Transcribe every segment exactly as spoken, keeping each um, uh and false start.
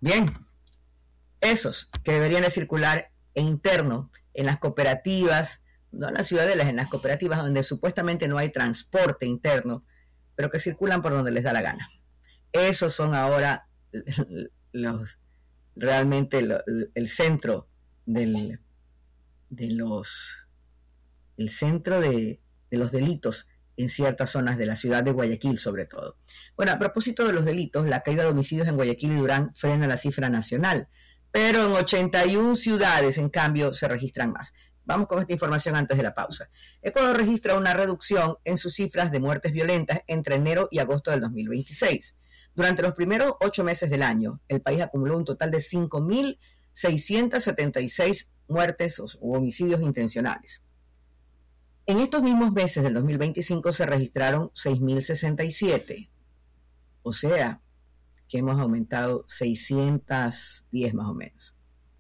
Bien, esos que deberían de circular en interno, en las cooperativas, no en las ciudadelas, en las cooperativas donde supuestamente no hay transporte interno, pero que circulan por donde les da la gana. Esos son ahora los realmente lo, el centro del, de los el centro de, de los delitos en ciertas zonas de la ciudad de Guayaquil, sobre todo. Bueno, a propósito de los delitos, la caída de homicidios en Guayaquil y Durán frena la cifra nacional, pero en ochenta y una ciudades, en cambio, se registran más. Vamos con esta información antes de la pausa. Ecuador registra una reducción en sus cifras de muertes violentas entre enero y agosto del dos mil veintiséis. Durante los primeros ocho meses del año, el país acumuló un total de cinco mil seiscientos setenta y seis muertes o homicidios intencionales. En estos mismos meses del dos mil veinticinco se registraron seis mil sesenta y siete, o sea, que hemos aumentado seiscientos diez más o menos.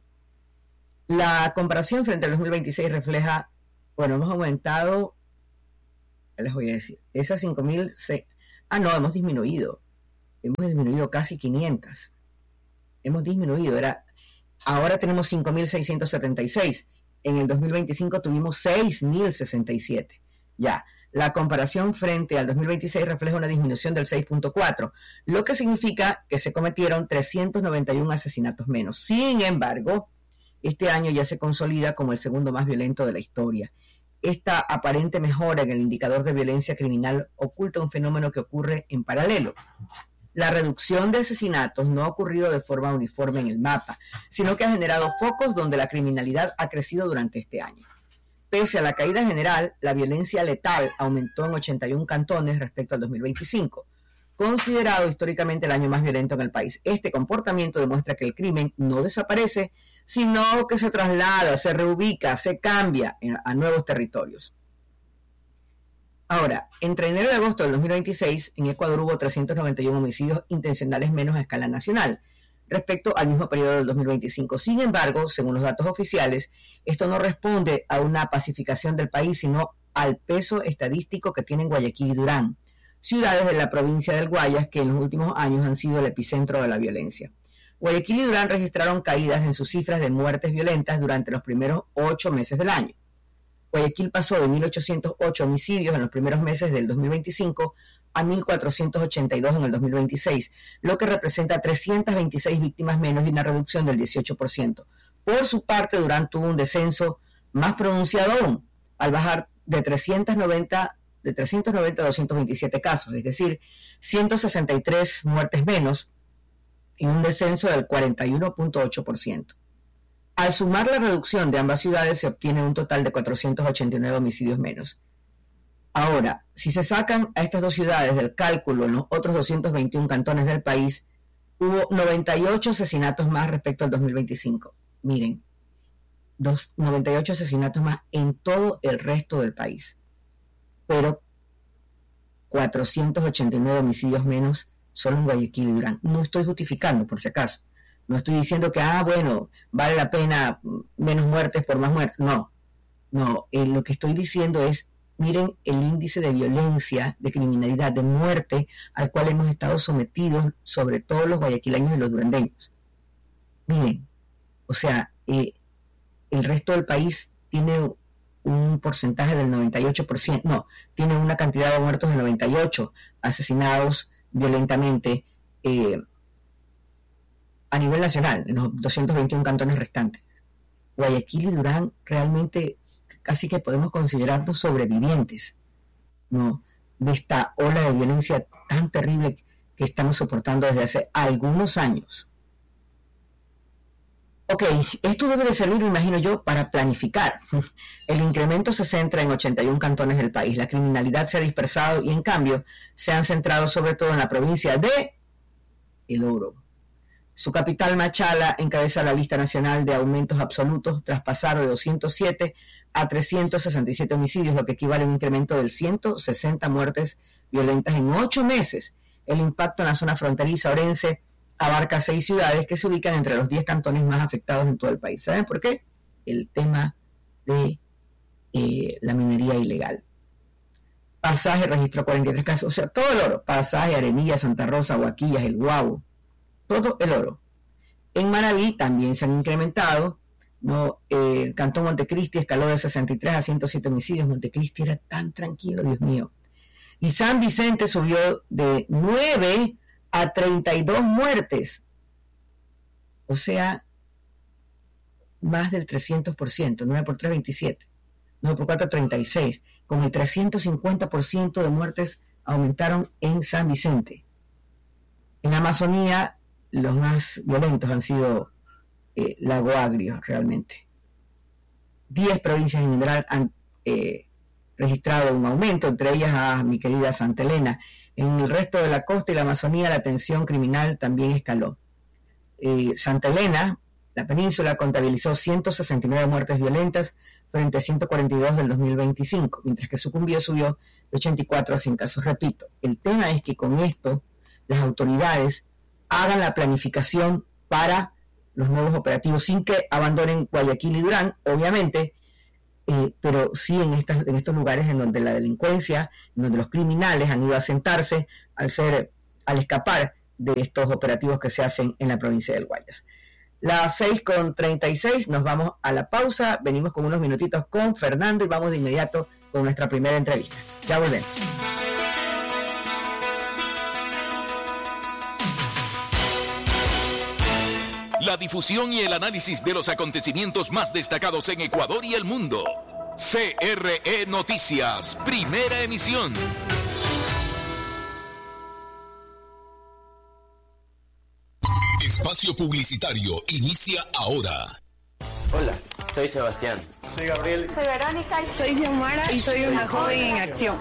La comparación frente al dos mil veintiséis refleja, bueno, hemos aumentado, ¿qué les voy a decir? Esas cinco mil, ah, no, hemos disminuido, hemos disminuido casi quinientas, hemos disminuido, era, ahora tenemos cinco mil seiscientos setenta y seis. En el dos mil veinticinco tuvimos seis mil sesenta y siete. Ya, la comparación frente al dos mil veintiséis refleja una disminución del seis punto cuatro, lo que significa que se cometieron trescientos noventa y uno asesinatos menos. Sin embargo, este año ya se consolida como el segundo más violento de la historia. Esta aparente mejora en el indicador de violencia criminal oculta un fenómeno que ocurre en paralelo. La reducción de asesinatos no ha ocurrido de forma uniforme en el mapa, sino que ha generado focos donde la criminalidad ha crecido durante este año. Pese a la caída general, la violencia letal aumentó en ochenta y uno cantones respecto al dos mil veinticinco, considerado históricamente el año más violento en el país. Este comportamiento demuestra que el crimen no desaparece, sino que se traslada, se reubica, se cambia a nuevos territorios. Ahora, entre enero y agosto del dos mil veintiséis, en Ecuador hubo trescientos noventa y uno homicidios intencionales menos a escala nacional, respecto al mismo periodo del dos mil veinticinco. Sin embargo, según los datos oficiales, esto no responde a una pacificación del país, sino al peso estadístico que tienen Guayaquil y Durán, ciudades de la provincia del Guayas que en los últimos años han sido el epicentro de la violencia. Guayaquil y Durán registraron caídas en sus cifras de muertes violentas durante los primeros ocho meses del año. Guayaquil pasó de mil ochocientos ocho homicidios en los primeros meses del dos mil veinticinco a mil cuatrocientos ochenta y dos en el dos mil veintiséis, lo que representa trescientas veintiséis víctimas menos y una reducción del dieciocho por ciento. Por su parte, Durán tuvo un descenso más pronunciado aún, al bajar de trescientos noventa, de trescientos noventa a doscientos veintisiete casos, es decir, ciento sesenta y tres muertes menos y un descenso del cuarenta y uno punto ocho por ciento. Al sumar la reducción de ambas ciudades se obtiene un total de cuatrocientos ochenta y nueve homicidios menos. Ahora, si se sacan a estas dos ciudades del cálculo en los otros doscientos veintiuno cantones del país, hubo noventa y ocho asesinatos más respecto al dos mil veinticinco. Miren, dos, noventa y ocho asesinatos más en todo el resto del país, pero cuatrocientos ochenta y nueve homicidios menos solo en Guayaquil y Durán. No estoy justificando, por si acaso. No estoy diciendo que, ah, bueno, vale la pena menos muertes por más muertes. No, no. Eh, lo que estoy diciendo es, miren el índice de violencia, de criminalidad, de muerte al cual hemos estado sometidos, sobre todo los guayaquileños y los durandeños. Miren, o sea, eh, el resto del país tiene un porcentaje del noventa y ocho por ciento, no, tiene una cantidad de muertos del noventa y ocho, asesinados violentamente, eh, a nivel nacional, en los doscientos veintiuno cantones restantes. Guayaquil y Durán realmente casi que podemos considerarnos sobrevivientes, ¿no?, de esta ola de violencia tan terrible que estamos soportando desde hace algunos años. Ok, esto debe de servir, me imagino yo, para planificar. El incremento se centra en ochenta y uno cantones del país. La criminalidad se ha dispersado y, en cambio, se han centrado sobre todo en la provincia de El Oro. Su capital, Machala, encabeza la lista nacional de aumentos absolutos tras pasar de doscientos siete a trescientos sesenta y siete homicidios, lo que equivale a un incremento de ciento sesenta muertes violentas en ocho meses. El impacto en la zona fronteriza orense abarca seis ciudades que se ubican entre los diez cantones más afectados en todo el país. ¿Saben por qué? El tema de eh, la minería ilegal. Pasaje registró cuarenta y tres casos, o sea, todo el oro. Pasaje, Arenilla, Santa Rosa, Huaquillas, El Guabo, todo el oro. En Manabí también se han incrementado, ¿no? Eh, el Cantón Montecristi escaló de sesenta y tres a ciento siete homicidios. Montecristi era tan tranquilo, Dios mío. Y San Vicente subió de nueve a treinta y dos muertes. O sea, más del trescientos por ciento. nueve por tres, veintisiete. nueve por cuatro, treinta y seis. Con el trescientos cincuenta por ciento de muertes aumentaron en San Vicente. En la Amazonía, los más violentos han sido eh, Lago Agrio, realmente. Diez provincias en general han eh, registrado un aumento, entre ellas a mi querida Santa Elena. En el resto de la costa y la Amazonía, la tensión criminal también escaló. Eh, Santa Elena, la península, contabilizó ciento sesenta y nueve muertes violentas frente a ciento cuarenta y dos del dos mil veinticinco, mientras que Sucumbíos subió de ochenta y cuatro a cien casos. Repito, el tema es que con esto las autoridades hagan la planificación para los nuevos operativos sin que abandonen Guayaquil y Durán, obviamente, eh, pero sí en, estas, en estos lugares en donde la delincuencia, en donde los criminales han ido a asentarse al, ser, al escapar de estos operativos que se hacen en la provincia del Guayas. Las seis con treinta y seis, nos vamos a la pausa, venimos con unos minutitos con Fernando y vamos de inmediato con nuestra primera entrevista. Ya volvemos. La difusión y el análisis de los acontecimientos más destacados en Ecuador y el mundo. C R E Noticias, primera emisión. Espacio publicitario inicia ahora. Hola, soy Sebastián. Soy Gabriel. Soy Verónica. Soy Xiomara y soy una joven en acción.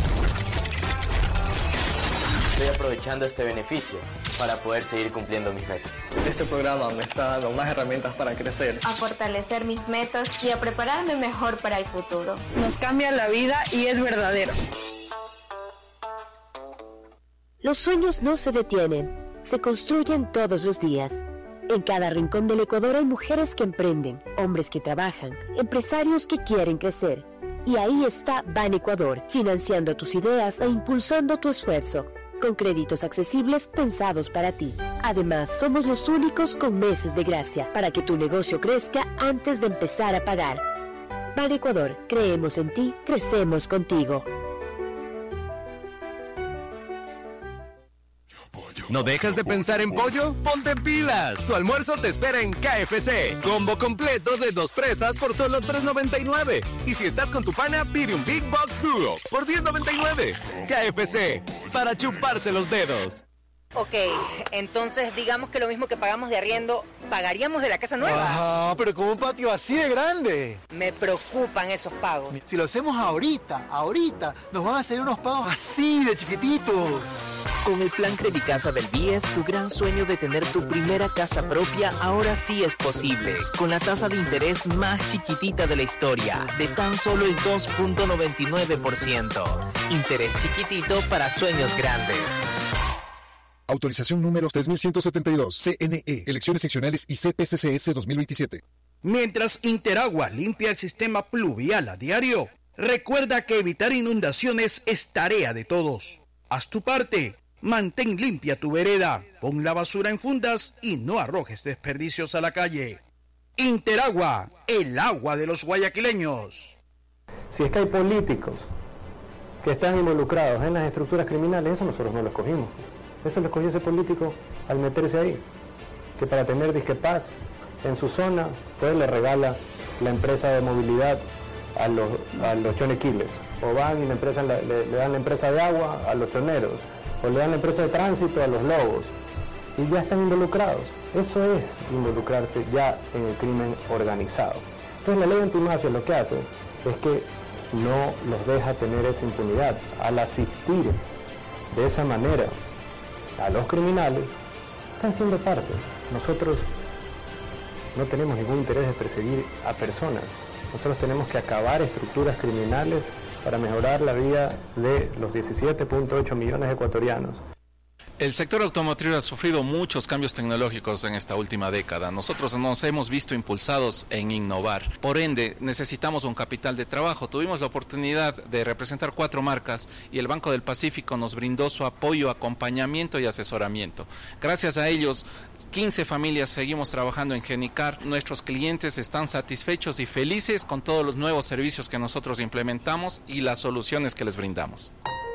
Estoy aprovechando este beneficio para poder seguir cumpliendo mis metas. Este programa me está dando más herramientas para crecer, a fortalecer mis metas y a prepararme mejor para el futuro. Nos cambia la vida y es verdadero. Los sueños no se detienen, se construyen todos los días. En cada rincón del Ecuador hay mujeres que emprenden, hombres que trabajan, empresarios que quieren crecer. Y ahí está Ban Ecuador, financiando tus ideas e impulsando tu esfuerzo, con créditos accesibles pensados para ti. Además, somos los únicos con meses de gracia, para que tu negocio crezca antes de empezar a pagar. Ban Ecuador, creemos en ti, crecemos contigo. ¿No dejas de pensar en pollo? ¡Ponte pilas! Tu almuerzo te espera en K F C. Combo completo de dos presas por solo tres noventa y nueve. Y si estás con tu pana, pide un Big Box Duo por diez noventa y nueve. K F C, para chuparse los dedos. Ok, entonces digamos que lo mismo que pagamos de arriendo, ¿pagaríamos de la casa nueva? Ajá, pero con un patio así de grande. Me preocupan esos pagos. Si lo hacemos ahorita, ahorita, nos van a hacer unos pagos así de chiquititos. Con el plan Credicasa del B I E S, tu gran sueño de tener tu primera casa propia ahora sí es posible. Con la tasa de interés más chiquitita de la historia, de tan solo el dos punto noventa y nueve por ciento. Interés chiquitito para sueños grandes. Autorización número tres mil ciento setenta y dos, C N E, Elecciones Seccionales y C P C C S dos mil veintisiete. Mientras Interagua limpia el sistema pluvial a diario, recuerda que evitar inundaciones es tarea de todos. Haz tu parte, mantén limpia tu vereda, pon la basura en fundas y no arrojes desperdicios a la calle. Interagua, el agua de los guayaquileños. Si es que hay políticos que están involucrados en las estructuras criminales, eso nosotros no lo escogimos. Eso lo escogió ese político al meterse ahí, que para tener disque paz en su zona, pues le regala la empresa de movilidad a los, a los chonequiles, o van y la empresa, le, le dan la empresa de agua a los choneros, o le dan la empresa de tránsito a los lobos, y ya están involucrados. Eso es involucrarse ya en el crimen organizado. Entonces la ley antimafia lo que hace es que no los deja tener esa impunidad. Al asistir de esa manera a los criminales, están siendo parte. Nosotros no tenemos ningún interés de perseguir a personas. Nosotros tenemos que acabar estructuras criminales para mejorar la vida de los diecisiete punto ocho millones de ecuatorianos. El sector automotriz ha sufrido muchos cambios tecnológicos en esta última década. Nosotros nos hemos visto impulsados en innovar. Por ende, necesitamos un capital de trabajo. Tuvimos la oportunidad de representar cuatro marcas y el Banco del Pacífico nos brindó su apoyo, acompañamiento y asesoramiento. Gracias a ellos, quince familias seguimos trabajando en Genicar. Nuestros clientes están satisfechos y felices con todos los nuevos servicios que nosotros implementamos y las soluciones que les brindamos.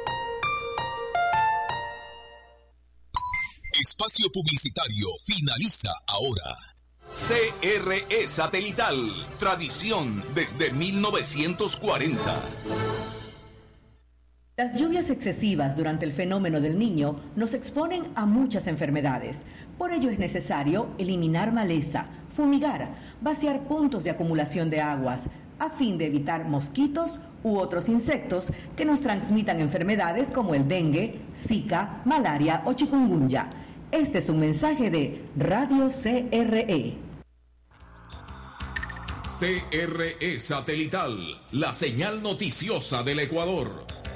Espacio publicitario finaliza ahora. C R E Satelital, tradición desde mil novecientos cuarenta. Las lluvias excesivas durante el fenómeno del Niño nos exponen a muchas enfermedades. Por ello es necesario eliminar maleza, fumigar, vaciar puntos de acumulación de aguas, a fin de evitar mosquitos u otros insectos que nos transmitan enfermedades como el dengue, zika, malaria o chikungunya. Este es un mensaje de Radio C R E. C R E Satelital, la señal noticiosa del Ecuador.